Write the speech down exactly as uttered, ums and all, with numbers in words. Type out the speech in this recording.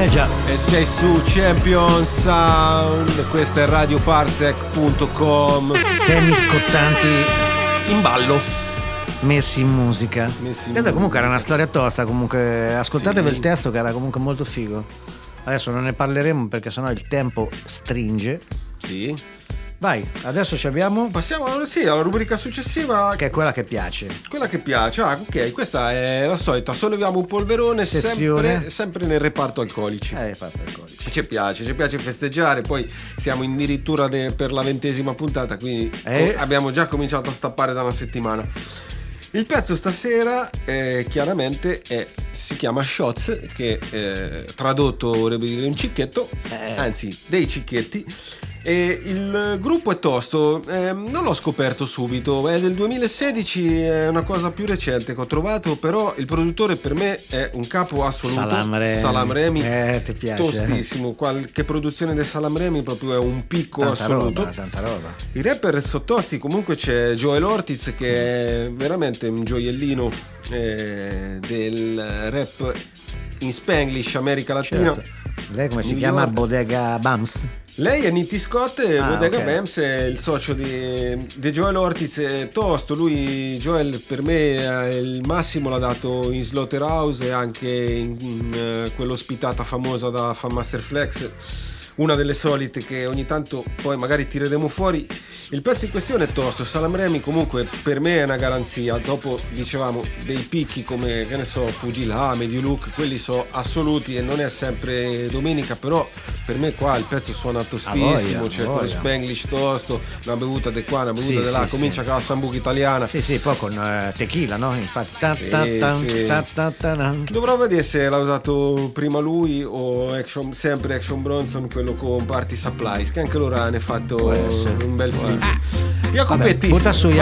Eh già. E sei su Champion Sound. Questa è radio parsec punto com. Temi scottanti in ballo, messi in musica. Messi in Questa comunque musica. era una storia tosta. Comunque ascoltatevi Sì. il testo, che era comunque molto figo. Adesso non ne parleremo perché sennò il tempo stringe. Sì. Vai, adesso ci abbiamo. Passiamo sì, alla rubrica successiva, Che è quella che piace. quella che piace. Ah, ok, questa è la solita. Solleviamo un polverone, Sezione. sempre, sempre nel reparto alcolici. Eh, fatto il codice. Ci piace, ci piace festeggiare. Poi siamo addirittura de- per la ventesima puntata, quindi Eh. co- abbiamo già cominciato a stappare da una settimana. Il pezzo stasera eh, chiaramente è, si chiama Shots, che eh, tradotto vorrebbe dire un cicchetto, Eh. anzi dei cicchetti. E il gruppo è tosto, eh, non l'ho scoperto subito, è del duemilasedici, è una cosa più recente che ho trovato, però il produttore per me è un capo assoluto. Salam Remi. Salam Remi, Eh, ti piace, tostissimo, qualche produzione del Salam Remi proprio è un picco Tanta assoluto. roba, tanta roba. I rapper sono tosti, comunque c'è Joel Ortiz che è veramente un gioiellino eh, del rap in Spanglish, America Latina. Certo. Lei come si New chiama? York. Bodega Bams? Lei è Nitty Scott e Ah, Bodega ok. Bams è il socio di, di Joel Ortiz, è tosto. Lui, Joel, per me eh, il massimo l'ha dato in Slaughterhouse e anche in, in eh, quell'ospitata famosa da Fan Master Flex, una delle solite che ogni tanto poi magari tireremo fuori. Il pezzo in questione è tosto. Salam Remi comunque per me è una garanzia. Dopo dicevamo dei picchi come, che ne so, Fujila, Medio Look, quelli sono assoluti e non è sempre domenica, però per me qua il pezzo suona tostissimo, voglia, c'è voglia. quello Spanglish tosto, una bevuta di qua, una bevuta Sì, di là, sì, comincia sì. con la sambuca italiana. Sì, sì, poi con eh, tequila, no? Infatti. Ta, Sì, ta, ta, sì. ta, ta, ta, ta. Dovrò vedere se l'ha usato prima lui o Action, sempre Action Bronson, quello con Party Supplies, che anche loro hanno fatto Può essere, un bel può flip. essere. Jacopetti, Vabbè, butta su, fai